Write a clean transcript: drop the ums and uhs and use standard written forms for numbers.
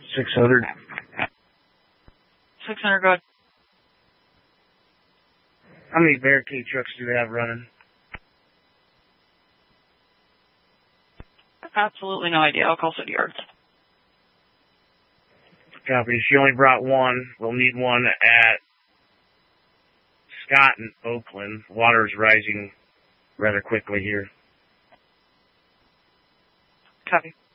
600. 600, go ahead. How many barricade trucks do they have running? Absolutely no idea. I'll call City Yards. Copy. She only brought one. We'll need one at Scott and Oakland. Water is rising rather quickly here. Copy.